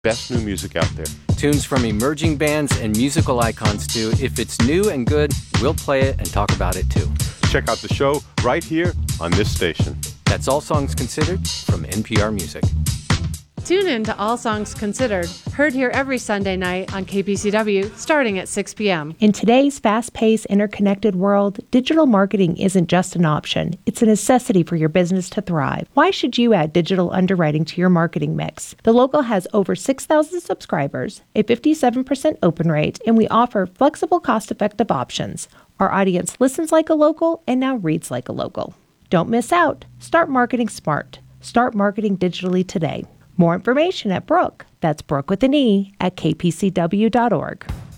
best new music out there. Tunes from emerging bands and musical icons, too. If it's new and good, we'll play it and talk about it, too. Check out the show right here on this station. That's All Songs Considered from NPR Music. Tune in to All Songs Considered, heard here every Sunday night on KPCW, starting at 6 p.m. In today's fast-paced, interconnected world, digital marketing isn't just an option. It's a necessity for your business to thrive. Why should you add digital underwriting to your marketing mix? The Local has over 6,000 subscribers, a 57% open rate, and we offer flexible, cost-effective options. Our audience listens like a local and now reads like a local. Don't miss out. Start marketing smart. Start marketing digitally today. More information at Brooke, that's Brooke with an E, at kpcw.org.